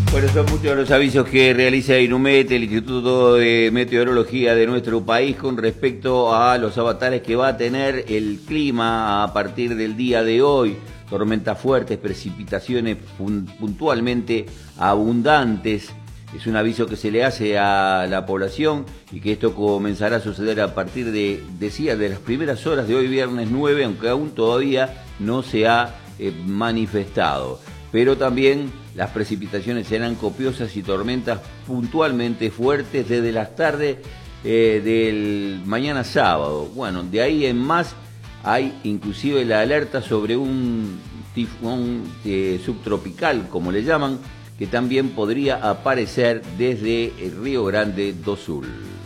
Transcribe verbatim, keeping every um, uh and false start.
Bueno, son muchos los avisos que realiza INUMET, el Instituto de Meteorología de nuestro país, con respecto a los avatares que va a tener el clima a partir del día de hoy. Tormentas fuertes, precipitaciones puntualmente abundantes. Es un aviso que se le hace a la población y que esto comenzará a suceder a partir de, decía, de las primeras horas de hoy viernes nueve, aunque aún todavía no se ha eh, manifestado. Pero también las precipitaciones serán copiosas y tormentas puntualmente fuertes desde las tardes eh, del mañana sábado. Bueno, de ahí en más hay inclusive la alerta sobre un tifón eh, subtropical, como le llaman, que también podría aparecer desde el Río Grande do Sul.